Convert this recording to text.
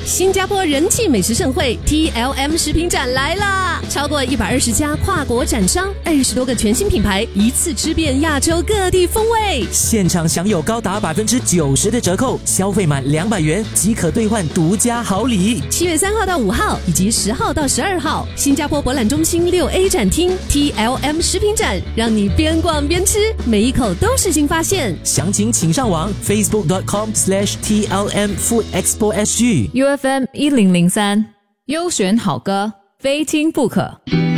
新加坡人气美食盛会 TLM 食品展来啦！超过120家跨国展商，20多个全新品牌，一次吃遍亚洲各地风味。 现场享有高达90%的折扣，消费满200元即可兑换独家好礼。 7月3号到5号以及10号到12号，新加坡博览中心6A 展厅 TLM 食品展，让你边逛边吃，每一口都是新发现。 详情请上网 facebook.com/TLM Food Expo SG。 UFM 1003，优选好歌，非听不可。